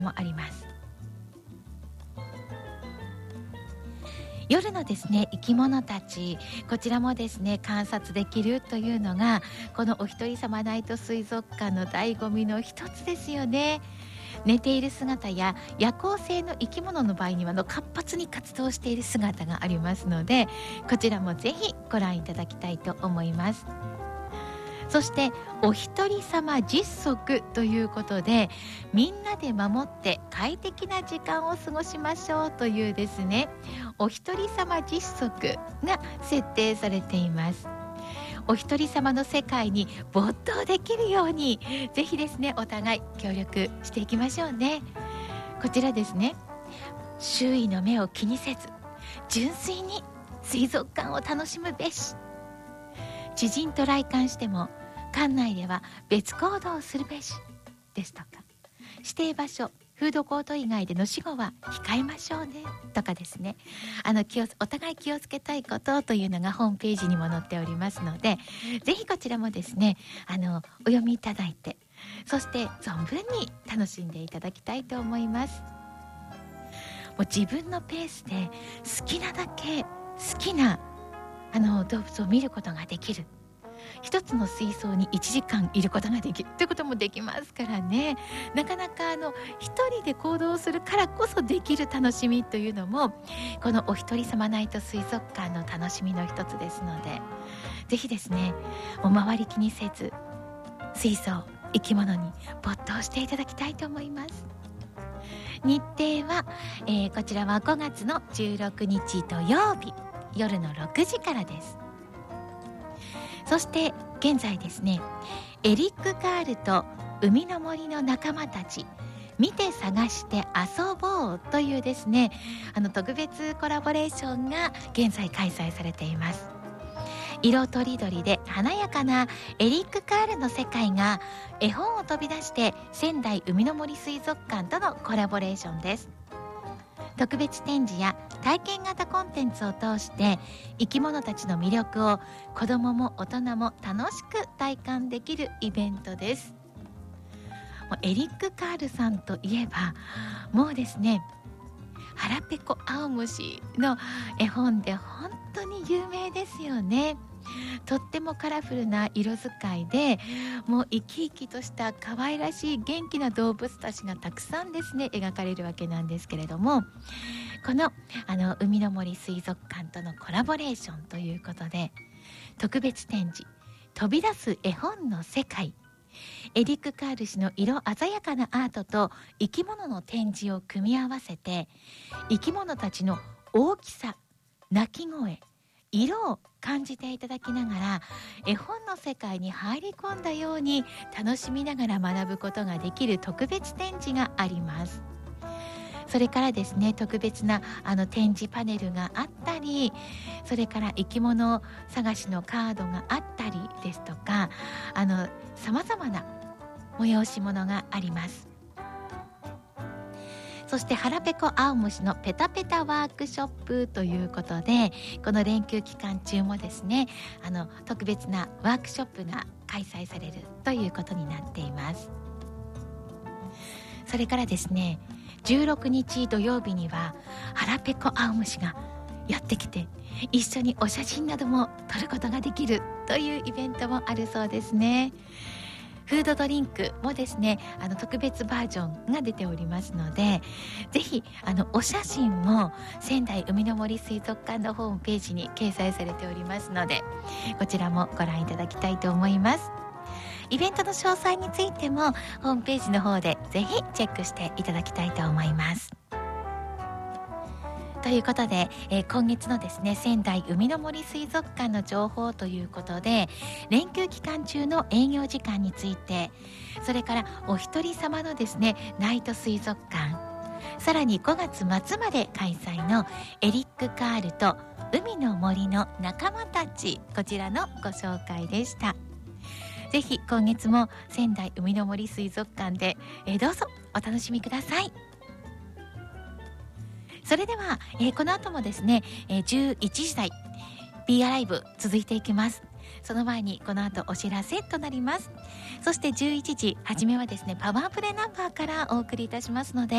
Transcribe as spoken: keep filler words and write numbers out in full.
もあります。夜のですね生き物たち、こちらもですね観察できるというのがこのお一人様ナイト水族館の醍醐味の一つですよね。寝ている姿や夜行性の生き物の場合にはの活発に活動している姿がありますので、こちらもぜひご覧いただきたいと思います。そしてお一人様実足ということで、みんなで守って快適な時間を過ごしましょうというですねお一人様実足が設定されています。お一人様の世界に没頭できるようにぜひですねお互い協力していきましょうね。こちらですね、周囲の目を気にせず純粋に水族館を楽しむべし、知人と来館しても館内では別行動をするべしですとか、指定場所フードコート以外での死後は控えましょうねとかですね、あの気をお互い気をつけたいことというのがホームページにも載っておりますので、ぜひこちらもですねあのお読みいただいて、そして存分に楽しんでいただきたいと思います。もう自分のペースで好きなだけ好きなあの動物を見ることができる、一つの水槽にいちじかんいることができるということもできますからね。なかなかあの一人で行動するからこそできる楽しみというのもこのお一人様ナイト水族館の楽しみの一つですので、ぜひですねお周り気にせず水槽生き物に没頭していただきたいと思います。日程は、えー、こちらはごがつのじゅうろくにち土曜日夜のろくじからです。そして現在ですねエリック・カールと海の森の仲間たち見て探して遊ぼうというですねあの特別コラボレーションが現在開催されています。色とりどりで華やかなエリック・カールの世界が絵本を飛び出して仙台海の森水族館とのコラボレーションです。特別展示や体験型コンテンツを通して生き物たちの魅力を子どもも大人も楽しく体感できるイベントです。もうエリック・カールさんといえばもうですね腹ペコ青虫の絵本で本当に有名ですよね。とってもカラフルな色使いでもう生き生きとした可愛らしい元気な動物たちがたくさんですね描かれるわけなんですけれども、このあの海の森水族館とのコラボレーションということで特別展示飛び出す絵本の世界、エリック・カール氏の色鮮やかなアートと生き物の展示を組み合わせて生き物たちの大きさ、鳴き声、色を感じていただきながら絵本の世界に入り込んだように楽しみながら学ぶことができる特別展示があります。それからですね特別なあの展示パネルがあったり、それから生き物探しのカードがあったりですとか、あの様々な催し物があります。そして腹ペコ青虫のペタペタワークショップということでこの連休期間中もですねあの特別なワークショップが開催されるということになっています。それからですねじゅうろくにち土曜日には腹ペコ青虫がやってきて一緒にお写真なども撮ることができるというイベントもあるそうですね。フードドリンクもですねあの特別バージョンが出ておりますので、ぜひあのお写真も仙台海の森水族館のホームページに掲載されておりますので、こちらもご覧いただきたいと思います。イベントの詳細についてもホームページの方でぜひチェックしていただきたいと思います。ということで、えー、今月のですね仙台海の森水族館の情報ということで連休期間中の営業時間について、それからお一人様のですねナイト水族館、さらにごがつ末まで開催のエリック・カールと海の森の仲間たち、こちらのご紹介でした。ぜひ今月も仙台海の森水族館で、えー、どうぞお楽しみください。それでは、えー、この後もですね、えー、じゅういちじ台ビーアライブ続いていきます。その前にこの後お知らせとなります。そしてじゅういちじ初めはですねパワープレイナンバーからお送りいたしますので